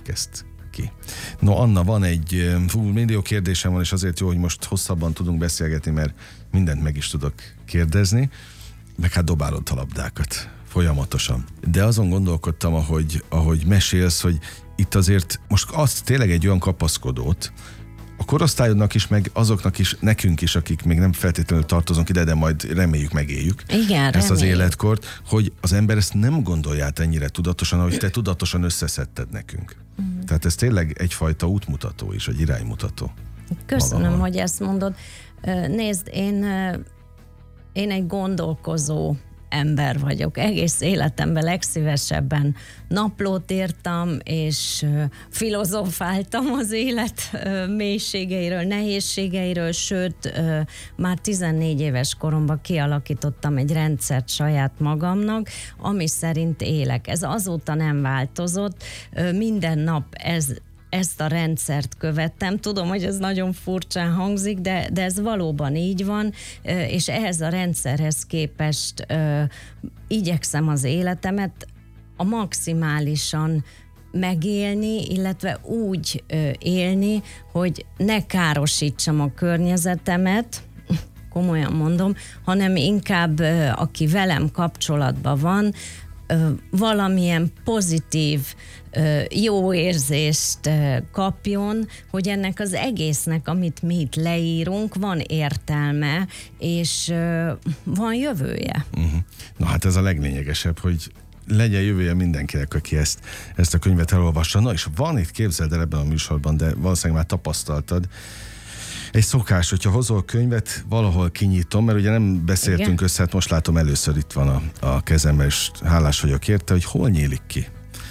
ezt ki. No, Anna, van egy millió kérdésem van, és azért jó, hogy most hosszabban tudunk beszélgetni, mert mindent meg is tudok kérdezni, meg hát dobálod a labdákat folyamatosan. De azon gondolkodtam, ahogy mesélsz, hogy itt azért most azt tényleg egy olyan kapaszkodót, a korosztályodnak is, meg azoknak is, nekünk is, akik még nem feltétlenül tartozunk ide, de majd reméljük megéljük ezt az életkort, hogy az ember ezt nem gondolja át ennyire tudatosan, ahogy te tudatosan összeszedted nekünk. Tehát ez tényleg egyfajta útmutató is, egy iránymutató. Köszönöm, valahol. hogy ezt mondod. Nézd, én egy gondolkozó ember vagyok. Egész életemben legszívesebben naplót írtam, és filozofáltam az élet mélységeiről, nehézségeiről, sőt, már 14 éves koromban kialakítottam egy rendszert saját magamnak, ami szerint élek. Ez azóta nem változott. Minden nap ezt a rendszert követtem. Tudom, hogy ez nagyon furcsán hangzik, de ez valóban így van, és ehhez a rendszerhez képest igyekszem az életemet a maximálisan megélni, illetve úgy élni, hogy ne károsítsam a környezetemet, komolyan mondom, hanem inkább aki velem kapcsolatban van, valamilyen pozitív, jó érzést kapjon, hogy ennek az egésznek, amit mi itt leírunk, van értelme, és van jövője. Na hát ez a leglényegesebb, hogy legyen jövője mindenkinek, aki ezt a könyvet elolvassa. Na és van itt, képzeld el ebben a műsorban, de valószínűleg már tapasztaltad, egy szokás, hogyha hozol könyvet, valahol kinyitom, mert ugye nem beszéltünk össze, hát most látom először itt van a kezemben, és hálás vagyok érte, hogy hol nyílik ki.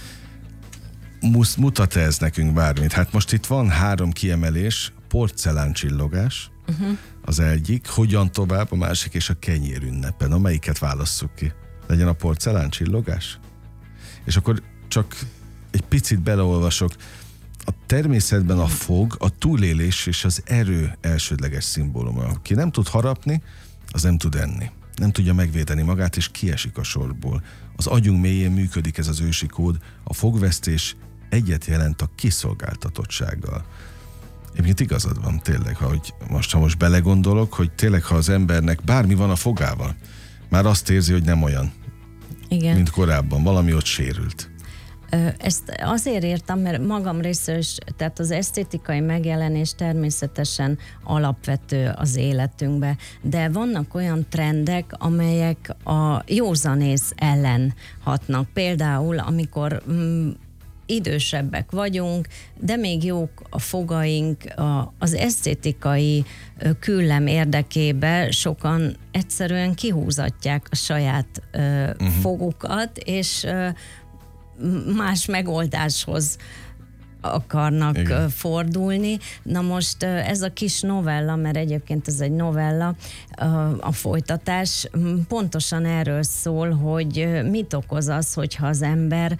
Mutat-e ez nekünk bármit? Hát most itt van 3 kiemelés, porceláncsillogás, az egyik, hogyan tovább, a másik és a kenyér ünnepen. A melyiket válasszuk ki? Legyen a porceláncsillogás? És akkor csak egy picit beleolvasok. A természetben a fog, a túlélés és az erő elsődleges szimbóluma. Aki nem tud harapni, az nem tud enni. Nem tudja megvédeni magát, és kiesik a sorból. Az agyunk mélyén működik ez az ősi kód. A fogvesztés egyet jelent a kiszolgáltatottsággal. Egyébként igazad van tényleg, ha most belegondolok, hogy tényleg, ha az embernek bármi van a fogával, már azt érzi, hogy nem olyan, mint korábban. Valami ott sérült. Ezt azért írtam, mert magam részéről is, tehát az esztétikai megjelenés természetesen alapvető az életünkbe, de vannak olyan trendek, amelyek a józanész ellen hatnak. Például, amikor idősebbek vagyunk, de még jók a fogaink, az esztétikai küllem érdekébe sokan egyszerűen kihúzatják a saját fogukat, és más megoldáshoz akarnak fordulni. Na most ez a kis novella, mert egyébként ez egy novella, a folytatás pontosan erről szól, hogy mit okoz az, hogyha az ember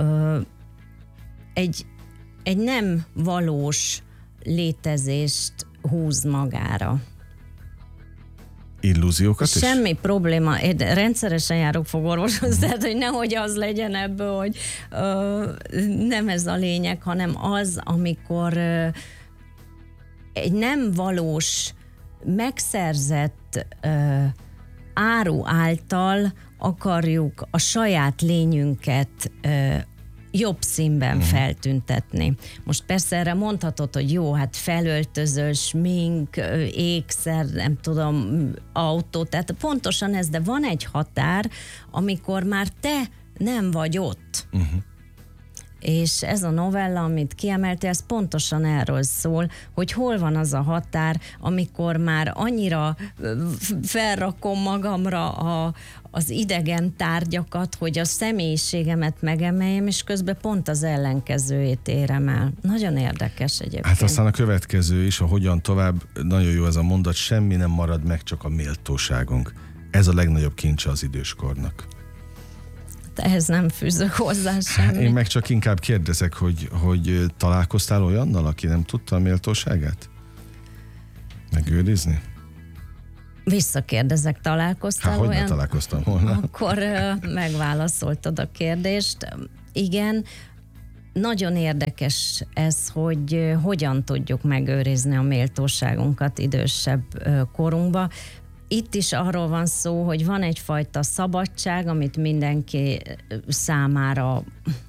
egy nem valós létezést húz magára. Illúziókat is? Semmi probléma. Én rendszeresen járok fogorvoshoz, tehát hogy nehogy az legyen ebből, hogy nem ez a lényeg, hanem az, amikor egy nem valós, megszerzett áru által akarjuk a saját lényünket jobb színben feltüntetni. Most persze erre mondhatod, hogy jó, hát felöltöző, smink, ékszer, nem tudom, autó, tehát pontosan ez, de van egy határ, amikor már te nem vagy ott. És ez a novella, amit kiemeltél, ez pontosan erről szól, hogy hol van az a határ, amikor már annyira felrakom magamra az idegen tárgyakat, hogy a személyiségemet megemeljem, és közben pont az ellenkezőjét érem el. Nagyon érdekes egyébként. Hát aztán a következő is, a hogyan tovább, nagyon jó ez a mondat, semmi nem marad meg, csak a méltóságunk. Ez a legnagyobb kincse az időskornak. Ehhez nem fűzök hozzá semmit. Én meg csak inkább kérdezek, hogy találkoztál olyannal, aki nem tudta a méltóságát megőrizni? Visszakérdezek, találkoztál olyan? Hogyne találkoztam volna? Akkor megválaszoltad a kérdést. Igen, nagyon érdekes ez, hogy hogyan tudjuk megőrizni a méltóságunkat idősebb korunkba. Itt is arról van szó, hogy van egyfajta szabadság, amit mindenki számára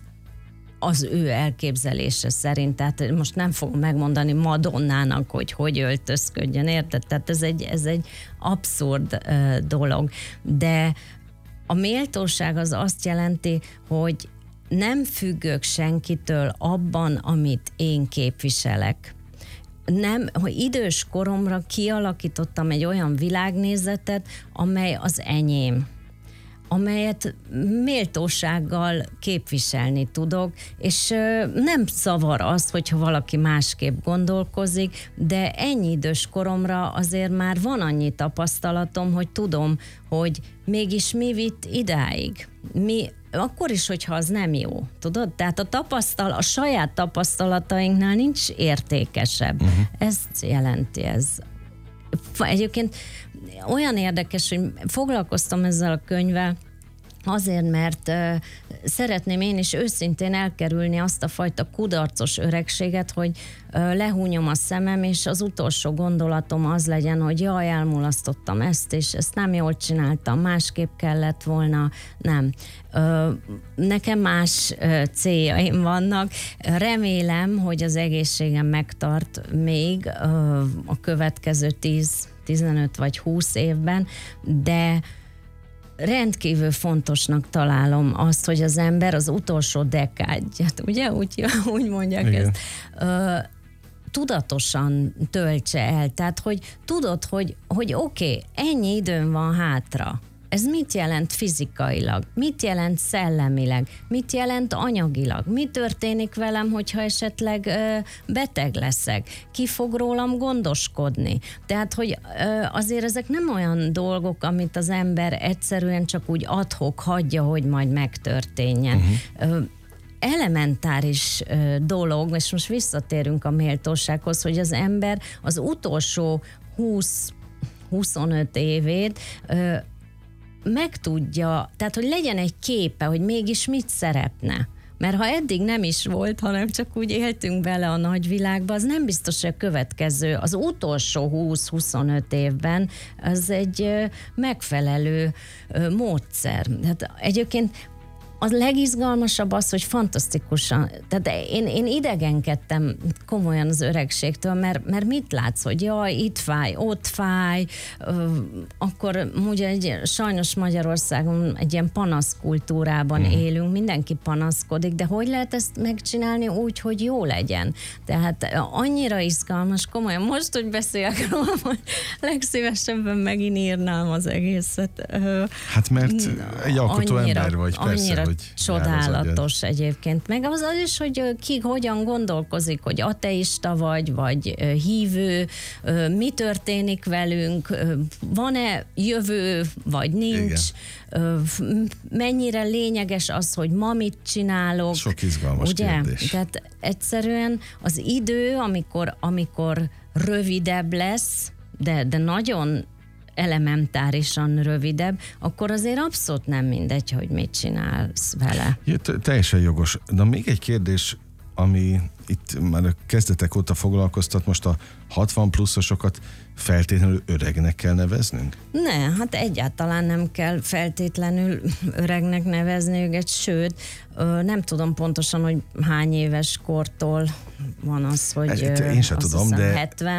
az ő elképzelése szerint, tehát most nem fogom megmondani Madonnának, hogy öltözködjön, érted? Tehát ez egy abszurd dolog. De a méltóság az azt jelenti, hogy nem függök senkitől abban, amit én képviselek. Nem, hogy idős koromra kialakítottam egy olyan világnézetet, amely az enyém, amelyet méltósággal képviselni tudok, és nem zavar az, hogyha valaki másképp gondolkozik, de ennyi idős koromra azért már van annyi tapasztalatom, hogy tudom, hogy mégis mi vitt idáig. Akkor is, hogyha az nem jó, tudod? Tehát a saját tapasztalatainknál nincs értékesebb. Ezt jelenti ez. Egyébként olyan érdekes, hogy foglalkoztam ezzel a könyvvel, azért, mert szeretném én is őszintén elkerülni azt a fajta kudarcos öregséget, hogy lehúnyom a szemem, és az utolsó gondolatom az legyen, hogy jaj, elmulasztottam ezt, és ezt nem jól csináltam, másképp kellett volna. Nem. Nekem más céljaim vannak. Remélem, hogy az egészségem megtart még a következő 10-15 vagy 20 évben, de rendkívül fontosnak találom azt, hogy az ember az utolsó dekádját, ugye? Úgy mondják igen. ezt. Tudatosan töltse el. Tehát, hogy tudod, hogy oké, ennyi időm van hátra. Ez mit jelent fizikailag? Mit jelent szellemileg? Mit jelent anyagilag? Mi történik velem, hogyha esetleg beteg leszek? Ki fog rólam gondoskodni? Tehát, hogy azért ezek nem olyan dolgok, amit az ember egyszerűen csak úgy ad-hoc hagyja, hogy majd megtörténjen. Elementáris dolog, és most visszatérünk a méltósághoz, hogy az ember az utolsó 20-25 évét megtudja, tehát hogy legyen egy képe, hogy mégis mit szeretne. Mert ha eddig nem is volt, hanem csak úgy éltünk bele a nagyvilágba, az nem biztos, hogy a következő, az utolsó 20-25 évben az egy megfelelő módszer. Tehát egyébként a legizgalmasabb az, hogy fantasztikusan, tehát én idegenkedtem komolyan az öregségtől, mert mit látsz, hogy jaj, itt fáj, ott fáj, akkor ugye sajnos Magyarországon egy ilyen panaszkultúrában élünk, mindenki panaszkodik, de hogy lehet ezt megcsinálni úgy, hogy jó legyen? Tehát annyira izgalmas, komolyan, most, hogy beszélek róla, legszívesebben megint írnám az egészet. Hát mert egy alkotó ember vagy, persze, annyira hogy csodálatos egyébként. Meg az is, hogy ki hogyan gondolkozik, hogy ateista vagy hívő, mi történik velünk, van-e jövő, vagy nincs, mennyire lényeges az, hogy ma mit csinálok. Sok izgalmas kérdés. Tehát egyszerűen az idő, amikor rövidebb lesz, de nagyon elementárisan rövidebb, akkor azért abszolút nem mindegy, hogy mit csinálsz vele. Teljesen jogos. De még egy kérdés, ami itt már a kezdetek óta foglalkoztat, most a 60 pluszosokat feltétlenül öregnek kell neveznünk? Ne, hát egyáltalán nem kell feltétlenül öregnek nevezni őket, sőt, nem tudom pontosan, hogy hány éves kortól van az, hogy én sem tudom, de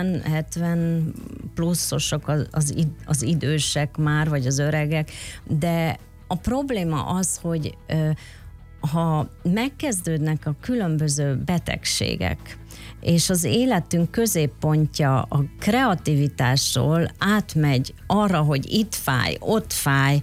70 pluszosok az idősek már, vagy az öregek, de a probléma az, hogy ha megkezdődnek a különböző betegségek, és az életünk középpontja a kreativitásról átmegy arra, hogy itt fáj, ott fáj,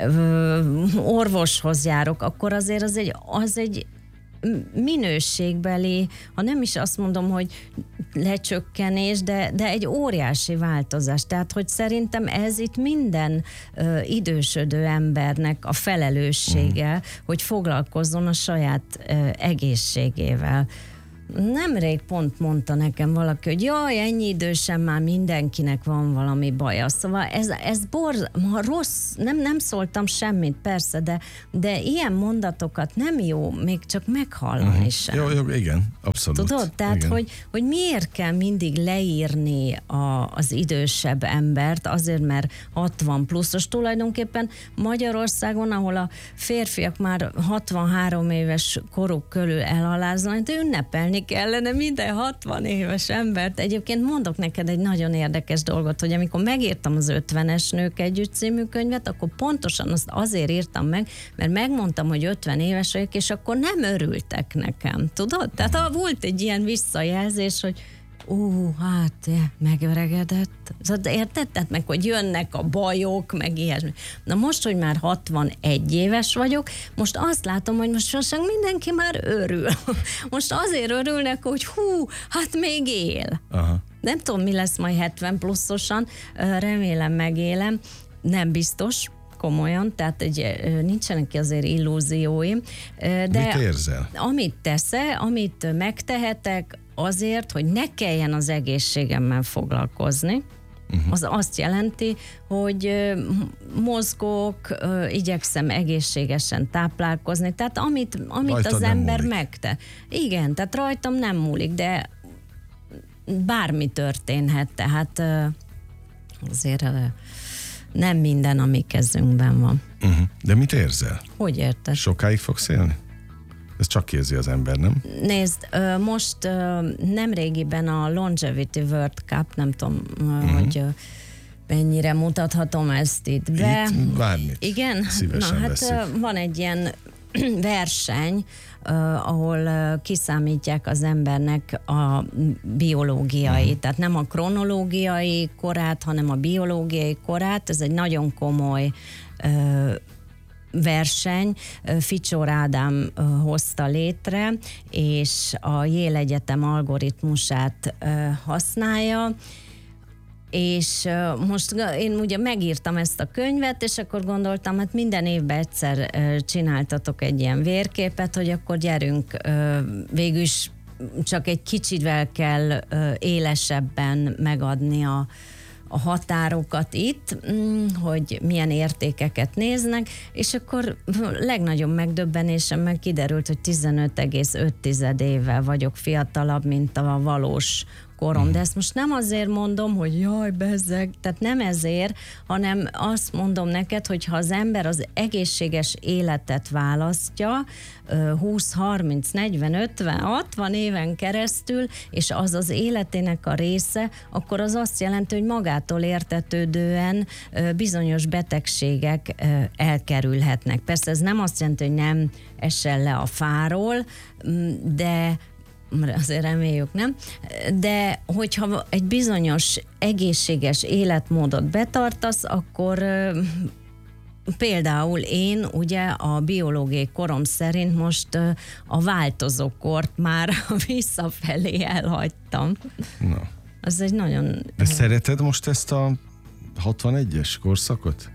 orvoshoz járok, akkor azért az egy minőségbeli, ha nem is azt mondom, hogy lecsökkenés, de egy óriási változás. Tehát, hogy szerintem ez itt minden idősödő embernek a felelőssége, hogy foglalkozzon a saját egészségével. Nemrég pont mondta nekem valaki, hogy jaj, ennyi idősen már mindenkinek van valami baja. Szóval ez rossz, nem szóltam semmit, persze, de ilyen mondatokat nem jó még csak meghallani sem. Jó, igen, abszolút. Tudod? Tehát, igen. hogy miért kell mindig leírni az idősebb embert, azért, mert 60 pluszos. Tulajdonképpen Magyarországon, ahol a férfiak már 63 éves koruk körül elhaláznak, de ünnepelni kellene minden 60 éves embert. Egyébként mondok neked egy nagyon érdekes dolgot, hogy amikor megírtam az 50-es Nők Együtt című könyvet, akkor pontosan azt azért írtam meg, mert megmondtam, hogy 50 éves vagyok, és akkor nem örültek nekem. Tudod? Tehát volt egy ilyen visszajelzés, hogy hát megöregedett. Érted? Tehát meg, hogy jönnek a bajok, meg ilyesmi. Na most, hogy már 61 éves vagyok, most azt látom, hogy most mindenki már örül. Most azért örülnek, hogy hát még él. Aha. Nem tudom, mi lesz majd 70 pluszosan, remélem megélem, nem biztos, komolyan, tehát nincsenek ki azért illúzióim. De mit érzel? Amit amit megtehetek azért, hogy ne kelljen az egészségemmel foglalkozni, az azt jelenti, hogy mozgok, igyekszem egészségesen táplálkozni, tehát amit az ember megte. Igen, tehát rajtam nem múlik, de bármi történhet, tehát azért nem minden, ami kezünkben van. De mit érzel? Hogy érted? Sokáig fogsz élni? Ez csak érzi az ember, nem? Nézd, most nemrégiben a Longevity World Cup, nem tudom, hogy mennyire mutathatom ezt itt be. Itt bármit. Igen? Szívesen veszük. Van egy ilyen verseny, ahol kiszámítják az embernek a biológiai, tehát nem a kronológiai korát, hanem a biológiai korát. Ez egy nagyon komoly verseny, Ficsór Ádám hozta létre, és a Yale Egyetem algoritmusát használja, és most én ugye megírtam ezt a könyvet, és akkor gondoltam, hát minden évben egyszer csináltatok egy ilyen vérképet, hogy akkor gyerünk, végülis csak egy kicsivel kell élesebben megadni a határokat itt, hogy milyen értékeket néznek, és akkor legnagyobb megdöbbenésemmel kiderült, hogy 15,5 évvel vagyok fiatalabb, mint a valós korom. De ezt most nem azért mondom, hogy jaj, bezzeg, tehát nem ezért, hanem azt mondom neked, hogy ha az ember az egészséges életet választja 20, 30, 40, 50, 60 éven keresztül, és az az életének a része, akkor az azt jelenti, hogy magától értetődően bizonyos betegségek elkerülhetnek. Persze ez nem azt jelenti, hogy nem esel le a fáról, de azért reméljük, nem? De hogyha egy bizonyos egészséges életmódot betartasz, akkor például én ugye a biológiai korom szerint most a változókort már visszafelé elhagytam. Na. Az egy nagyon... De szereted most ezt a 61-es korszakot?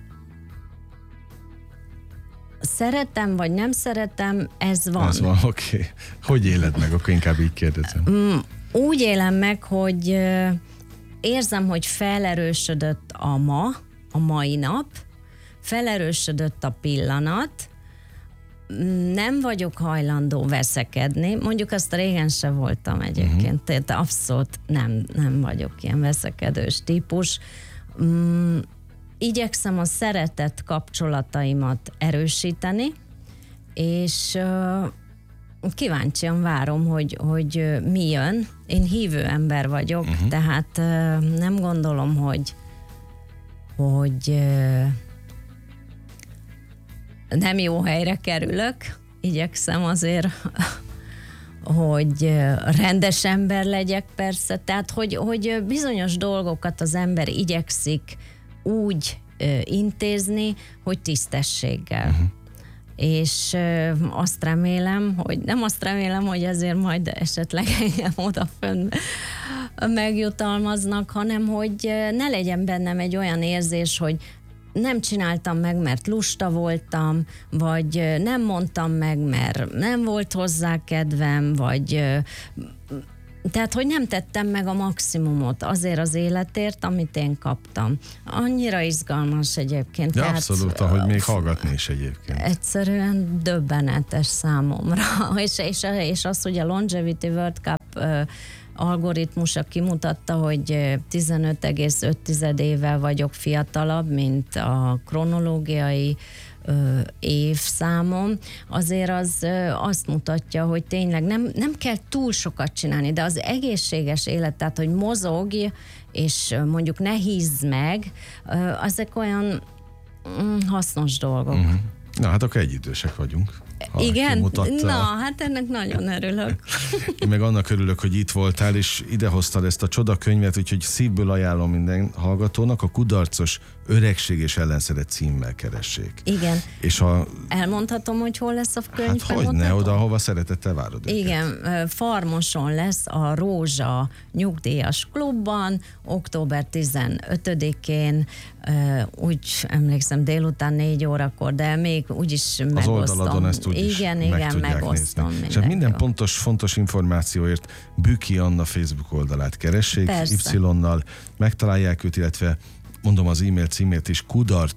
Szeretem, vagy nem szeretem, ez van. Ez van, oké. Hogy éled meg? Akkor inkább így kérdezem. Úgy élem meg, hogy érzem, hogy felerősödött a mai nap, felerősödött a pillanat, nem vagyok hajlandó veszekedni, mondjuk azt régen se voltam egyébként, tehát abszolút nem vagyok ilyen veszekedős típus. Igyekszem a szeretett kapcsolataimat erősíteni, és kíváncsian várom, hogy mi jön. Én hívő ember vagyok, tehát nem gondolom, hogy nem jó helyre kerülök. Igyekszem azért, hogy rendes ember legyek persze, tehát hogy bizonyos dolgokat az ember igyekszik úgy intézni, hogy tisztességgel. És azt remélem, hogy ezért majd esetleg engem odafönn megjutalmaznak, hanem hogy ne legyen bennem egy olyan érzés, hogy nem csináltam meg, mert lusta voltam, vagy nem mondtam meg, mert nem volt hozzá kedvem, vagy tehát, hogy nem tettem meg a maximumot azért az életért, amit én kaptam. Annyira izgalmas egyébként. De abszolút, ahogy még hallgatni is egyébként. Egyszerűen döbbenetes számomra. És az, hogy a Longevity World Cup algoritmusa kimutatta, hogy 15,5 évvel vagyok fiatalabb, mint a kronológiai évszámom, azért az azt mutatja, hogy tényleg nem kell túl sokat csinálni, de az egészséges élet, tehát hogy mozogj, és mondjuk ne hízd meg, azok olyan hasznos dolgok. Uh-huh. Na, hát akkor egyidősek vagyunk. Igen? Na, hát ennek nagyon örülök. Én meg annak örülök, hogy itt voltál, és idehoztad ezt a csodakönyvet, úgyhogy szívből ajánlom minden hallgatónak, a Kudarcos öregség és ellenszeret címmel keressék. Igen. És elmondhatom, hogy hol lesz a könyv? Hát hogyne, oda, ahova szeretettel várod őket. Igen, Farmoson lesz a Rózsa nyugdíjas klubban, október 15-én, úgy emlékszem délután 4 órakor, de még úgyis megosztom. Az oldaladon ezt úgyis igen, megosztom. És hát minden fontos információért Büki Anna Facebook oldalát keressék, Persze. Y-nal megtalálják őt, illetve mondom az e-mail címét is,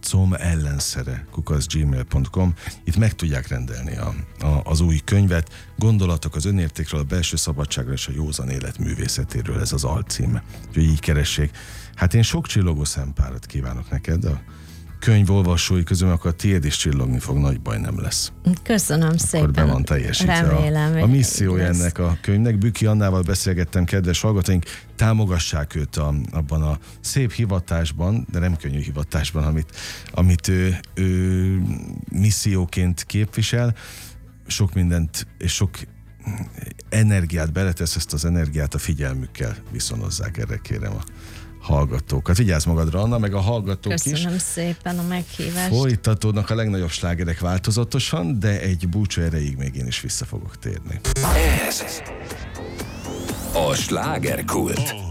kudarcomellenszere@gmail.com. Itt meg tudják rendelni az új könyvet. Gondolatok az önértékről, a belső szabadságról és a józan élet művészetéről, ez az alcím. Úgyhogy így keressék. Hát én sok csillogó szempárat kívánok neked a könyv olvasói közül, akkor a tiéd is csillogni fog, nagy baj nem lesz. Köszönöm szépen. Akkor be van teljesítve Remélem, a missziója ennek a könyvnek. Büki Annával beszélgettem, kedves hallgatóink, támogassák őt abban a szép hivatásban, de nem könnyű hivatásban, amit ő misszióként képvisel. Sok mindent és sok energiát beletesz, ezt az energiát a figyelmükkel viszonozzák, erre kérem a hallgatókat. Vigyázz magadra, Anna, meg a hallgatók is. Köszönöm szépen a meghívást. Folytatódnak a legnagyobb slágerek változatosan, de egy búcsú erejéig még én is vissza fogok térni. Ez a Slágerkult.